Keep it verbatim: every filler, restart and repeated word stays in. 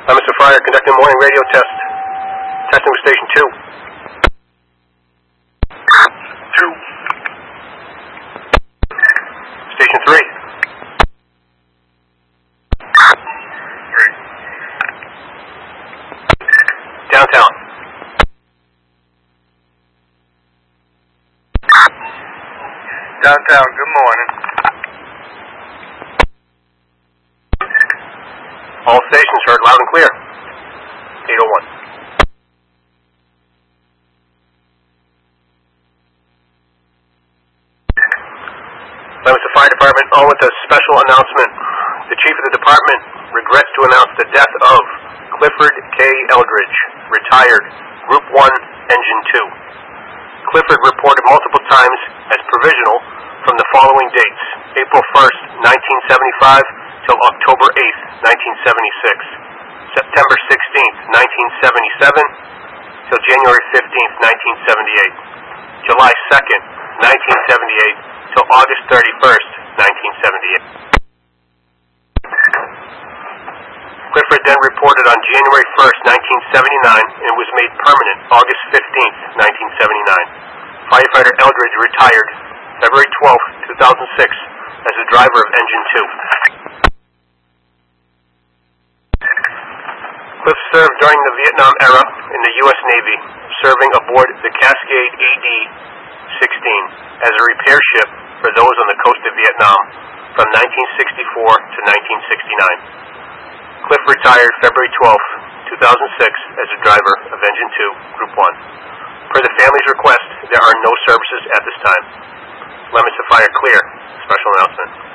Leominster Fire conducting morning radio test. Testing with Station two. Two. Station three. Three. Downtown. Downtown, good morning. All stations heard loud and clear. eight oh one. Leominster Fire Department, on with a special announcement. The Chief of the Department regrets to announce the death of Clifford K. Eldridge, retired, Group one, Engine two. Clifford reported multiple times as provisional from the following dates: April first, nineteen seventy-five till October eighth, nineteen seventy-six, September sixteenth, nineteen seventy-seven till January fifteenth, nineteen seventy-eight, July second, nineteen seventy-eight till August thirty-first, nineteen seventy-eight. Clifford then reported on January first, nineteen seventy-nine and was made permanent August fifteenth, nineteen seventy-nine. Firefighter Eldridge retired February twelfth, two thousand six as a driver of Engine two. Cliff served during the Vietnam era in the U S Navy, serving aboard the Cascade A D sixteen as a repair ship for those on the coast of Vietnam from nineteen sixty-four to nineteen sixty-nine. Cliff retired February twelfth, two thousand six as a driver of Engine two, Group one. Per the family's request, there are no services at this time. Leominster Fire clear. Special announcement.